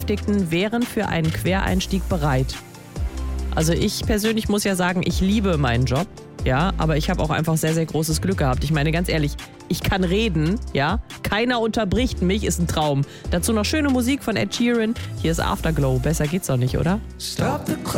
Beschäftigten wären für einen Quereinstieg bereit. Also ich persönlich muss ja sagen, ich liebe meinen Job, ja, aber ich habe auch einfach sehr, sehr großes Glück gehabt. Ich meine, ganz ehrlich, ich kann reden, ja, keiner unterbricht mich, ist ein Traum. Dazu noch schöne Musik von Ed Sheeran. Hier ist Afterglow, besser geht's doch nicht, oder? Stop the clock.